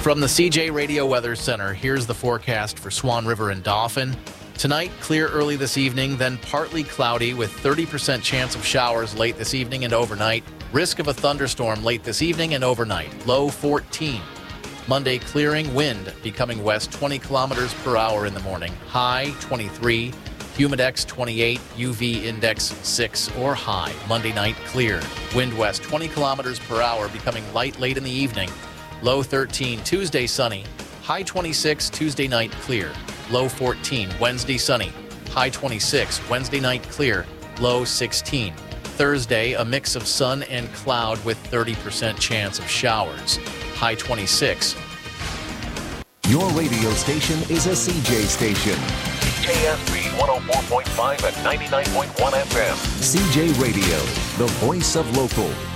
From the CJ Radio Weather Center, here's the forecast for Swan River and Dauphin. Tonight, clear early this evening, then partly cloudy with 30% chance of showers late this evening and overnight. Risk of a thunderstorm late this evening and overnight. Low 14. Monday, clearing, wind becoming west 20 kilometers per hour in the morning. High 23. Humidex 28, UV index 6 or high. Monday night, clear. Wind west 20 kilometers per hour becoming light late in the evening. Low 13. Tuesday, sunny. High 26. Tuesday night, clear. Low 14. Wednesday, sunny. High 26. Wednesday night, clear. Low 16. Thursday, a mix of sun and cloud with 30% chance of showers. High 26. Your radio station is a CJ station. KSB 104.5 and 99.1 FM. CJ Radio, the voice of local.